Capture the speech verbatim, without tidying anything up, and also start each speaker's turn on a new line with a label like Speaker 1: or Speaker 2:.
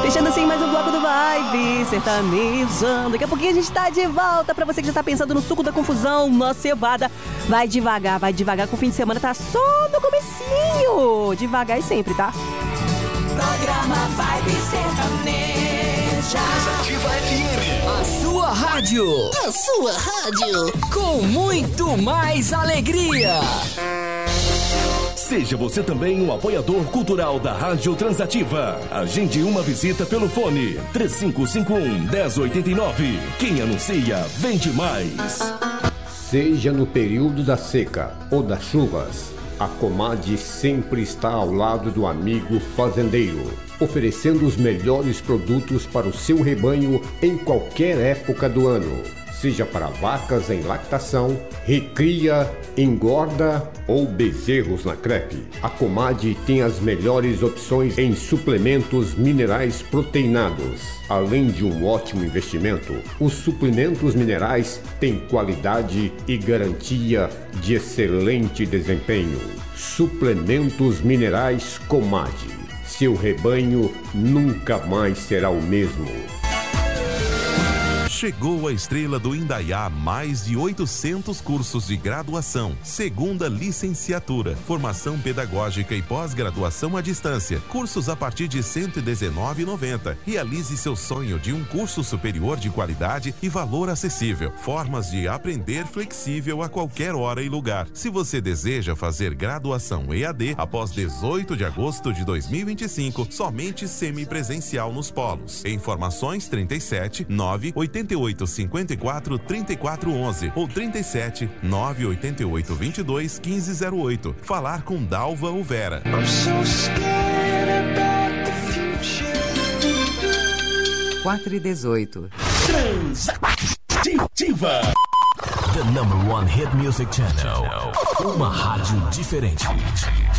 Speaker 1: Fechando assim mais um bloco do Vibe Sertanejão. Daqui a pouquinho a gente tá de volta. Pra você que já tá pensando no suco da confusão, na cevada, vai devagar, vai devagar, que o fim de semana tá só no comecinho. Devagar e sempre, tá?
Speaker 2: Programa Vibe Sertaneja.
Speaker 3: Ativa F M.
Speaker 4: A sua rádio.
Speaker 2: A sua rádio.
Speaker 4: Com muito mais alegria.
Speaker 3: Seja você também um apoiador cultural da Rádio Transativa. Agende uma visita pelo fone três cinco cinco um, um zero oito nove. Quem anuncia, vende mais.
Speaker 5: Seja no período da seca ou das chuvas, a Comad sempre está ao lado do amigo fazendeiro, oferecendo os melhores produtos para o seu rebanho em qualquer época do ano. Seja para vacas em lactação, recria, engorda ou bezerros na crepe. A Comad tem as melhores opções em suplementos minerais proteinados. Além de um ótimo investimento, os suplementos minerais têm qualidade e garantia de excelente desempenho. Suplementos minerais Comad. Seu rebanho nunca mais será o mesmo.
Speaker 6: Chegou a estrela do Indaiá, mais de oitocentos cursos de graduação, segunda licenciatura, formação pedagógica e pós-graduação à distância, cursos a partir de cento e dezenove reais e noventa centavos. Realize seu sonho de um curso superior de qualidade e valor acessível. Formas de aprender flexível a qualquer hora e lugar. Se você deseja fazer graduação E A D após dezoito de agosto de dois mil e vinte e cinco, somente semipresencial nos polos. Informações trinta e sete, nove oito oito, cinquenta e quatro, trinta e quatro, onze ou trinta e sete, nove oito oito, vinte e dois, quinze zero oito. Falar com Dalva Uvera.
Speaker 7: quatro e dezoito.
Speaker 3: Transativa.
Speaker 8: The number one hit music channel. Uma rádio diferente.